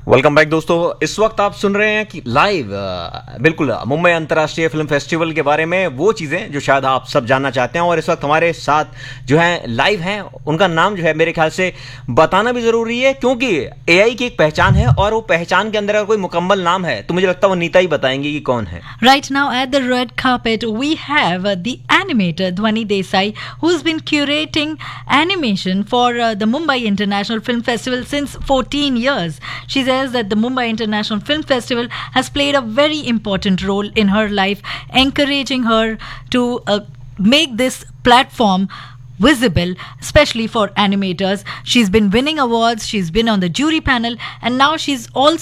Welcome back दोस्तों। इस वक्त आप सुन रहे हैं कि लाइव बिल्कुल मुंबई अंतर्राष्ट्रीय फिल्म फेस्टिवल के बारे में वो चीज़ें जो शायद आप सब जानना चाहते हैं। और इस वक्त हमारे साथ जो है लाइव हैं, उनका नाम जो है मेरे ख्याल से बताना भी ज़रूरी है, क्योंकि एआई की एक पहचान है और वो पहचान के अंदर अगर कोई मुकम्मल नाम है तो मुझे लगता है वो नीता ही बताएंगी कि कौन है। Right now at the red carpet we have the animator Dhwani Desai, who's been curating animation for the Mumbai International Film Festival since 14 years. She says that the Mumbai International Film Festival has played a very important role in her life, encouraging her to make this platform visible, especially for animators. She's been winning awards, she's been on the jury panel, and now she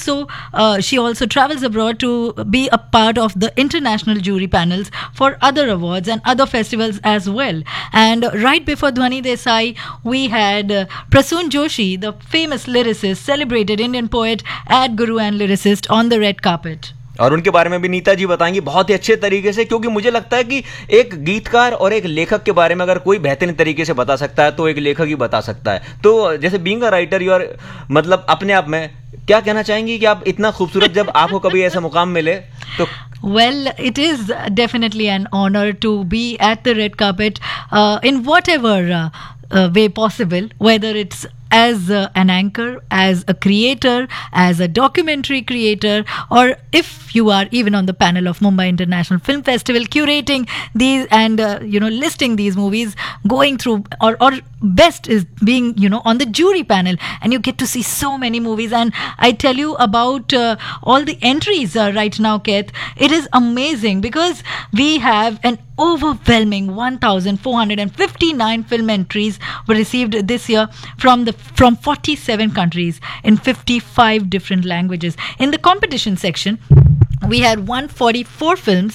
also travels abroad to be a part of the international jury panels for other awards and other festivals as well. And right before Dhwani Desai, we had Prasoon Joshi, the famous lyricist, celebrated Indian poet, ad guru and lyricist, on the red carpet. और उनके बारे में भी नीता जी बताएंगी बहुत ही अच्छे तरीके से, क्योंकि मुझे लगता है कि एक गीतकार और एक लेखक के बारे में अगर कोई बेहतरीन तरीके से बता सकता है तो एक लेखक ही बता सकता है। तो जैसे being a writer you are, मतलब अपने आप में क्या कहना चाहेंगी कि आप इतना खूबसूरत, जब आपको कभी ऐसा मुकाम मिले तो? Well, it is definitely an honor to be at the red carpet in whatever way possible, whether it's as an anchor, as a creator, as a documentary creator, or if you are even on the panel of Mumbai International Film Festival curating these and listing these movies, going through, or best is being on the jury panel, and you get to see so many movies. And I tell you about all the entries right now, Keith. It is amazing because we have an overwhelming 1,459 film entries were received this year from 47 countries in 55 different languages. In the competition section, we had 144 films,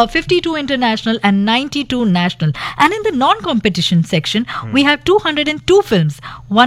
52 international and 92 national. And in the non-competition section, we have 202 films,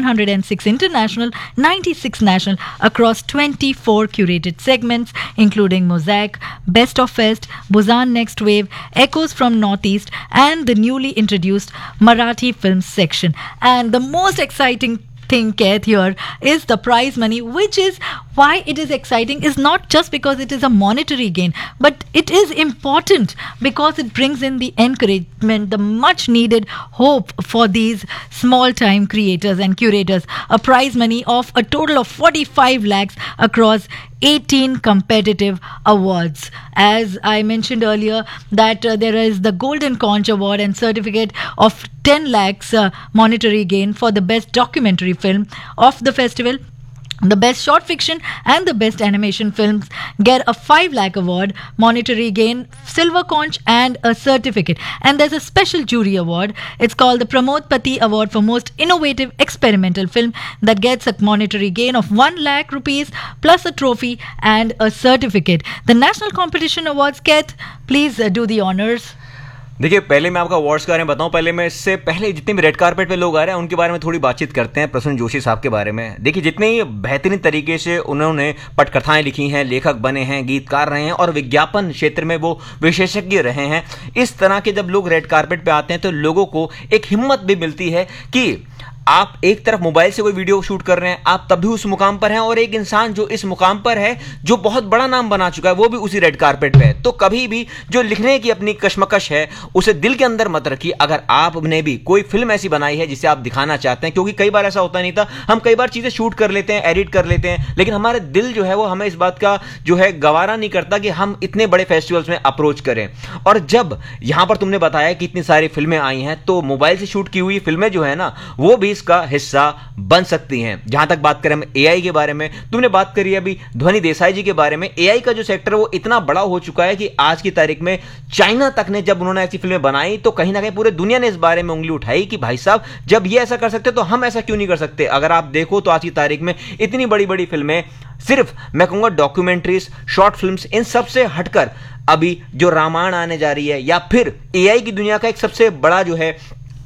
106 international, 96 national, across 24 curated segments, including Mosaic, Best of Fest, Busan Next Wave, Echoes from Northeast, and the newly introduced Marathi Films section. And the most exciting thing, Keith, here is the prize money, which is why it is exciting, is not just because it is a monetary gain, but it is important because it brings in the encouragement, the much needed hope for these small time creators and curators. A prize money of a total of 45 lakhs across 18 competitive awards. As I mentioned earlier, that there is the Golden Conch Award and certificate of 10 lakhs monetary gain for the best documentary film of the festival. The best short fiction and the best animation films get a 5 lakh award, monetary gain, silver conch, and a certificate. And there's a special jury award. It's called the Pramod Pati Award for most innovative experimental film that gets a monetary gain of 1 lakh rupees plus a trophy and a certificate. The national competition awards, Keith, please do the honors. देखिए, पहले मैं आपका awards के बारे में बताऊं, पहले मैं इससे पहले जितने भी रेड कार्पेट पे लोग आ रहे हैं उनके बारे में थोड़ी बातचीत करते हैं। प्रसून जोशी साहब के बारे में देखिए, जितने ही बेहतरीन तरीके से उन्होंने पटकथाएं लिखी हैं, लेखक बने हैं, गीतकार रहे हैं और विज्ञापन क्षेत्र में वो विशेषज्ञ रहे हैं। इस तरह के जब लोग रेड कार्पेट पे आते हैं तो लोगों को एक हिम्मत भी मिलती है कि आप एक तरफ मोबाइल से कोई वीडियो शूट कर रहे हैं, आप तब भी उस मुकाम पर हैं, और एक इंसान जो इस मुकाम पर है, जो बहुत बड़ा नाम बना चुका है, वो भी उसी रेड कारपेट पे है। तो कभी भी जो लिखने की अपनी कश्मकश है उसे दिल के अंदर मत रखिए। अगर आपने भी कोई फिल्म ऐसी बनाई है जिसे आप दिखाना चाहते हैं, क्योंकि कई बार ऐसा होता नहीं था, हम कई बार चीजें शूट कर लेते हैं, एडिट कर लेते हैं, लेकिन हमारे दिल जो है वो हमें इस बात का जो है गवारा नहीं करता कि हम इतने बड़े फेस्टिवल्स में अप्रोच करें। और जब यहां पर तुमने बताया कि इतनी सारी फिल्में आई हैं, तो मोबाइल से शूट की हुई फिल्में जो है ना, वो भी इसका हिस्सा बन सकती हैं। जहां तक बात करें हम एआई के बारे में, तुमने बात करी अभी ध्वनि देसाई जी के बारे में। एआई का जो सेक्टर है वो इतना बड़ा हो चुका है कि आज की तारीख में चाइना तक ने, जब उन्होंने ऐसी फिल्में बनाई तो कहीं ना कहीं पूरे दुनिया ने इस बारे में उंगली उठाई कि भाई साहब, जब ये ऐसा कर सकते तो हम ऐसा क्यों नहीं कर सकते। अगर आप देखो तो आज की तारीख में इतनी बड़ी बड़ी फिल्में, सिर्फ मैं कहूंगा डॉक्यूमेंट्रीज, शॉर्ट फिल्म्स, इन सबसे हटकर अभी जो रामायण आने जा रही है, या फिर एआई की दुनिया का एक सबसे बड़ा जो है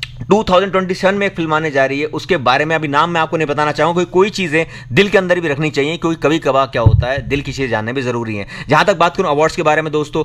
2027 में एक फिल्म आने जा रही है, उसके बारे में अभी नाम मैं आपको नहीं बताना चाहूंगा। कोई चीजें दिल के अंदर भी रखनी चाहिए, क्योंकि कभी कभार क्या होता है, दिल की चीजें जानना भी जरूरी है। जहां तक बात करूं अवार्ड्स के बारे में दोस्तों,